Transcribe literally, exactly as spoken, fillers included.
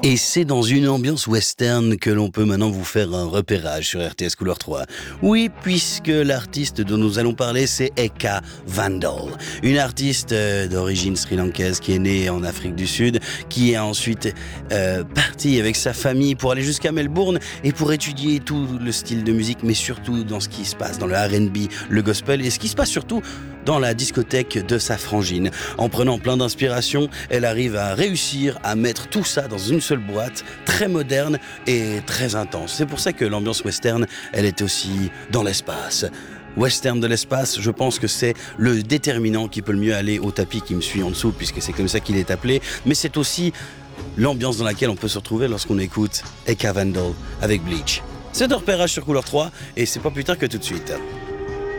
Et c'est dans une ambiance western que l'on peut maintenant vous faire un repérage sur R T S Couleur trois. Oui, puisque l'artiste dont nous allons parler, c'est Eka Vandal. Une artiste euh, d'origine sri-lankaise qui est née en Afrique du Sud, qui est ensuite euh, partie avec sa famille pour aller jusqu'à Melbourne et pour étudier tout le style de musique, mais surtout dans ce qui se passe dans le R and B, le gospel et ce qui se passe surtout dans la discothèque de sa frangine. En prenant plein d'inspiration, elle arrive à réussir à mettre tout ça dans une seule boîte, très moderne et très intense. C'est pour ça que l'ambiance western, elle est aussi dans l'espace. Western de l'espace, je pense que c'est le déterminant qui peut le mieux aller au tapis qui me suit en dessous, puisque c'est comme ça qu'il est appelé, mais c'est aussi l'ambiance dans laquelle on peut se retrouver lorsqu'on écoute Eka Vandal avec Bleach. C'est un repérage sur Couleur trois et c'est pas plus tard que tout de suite.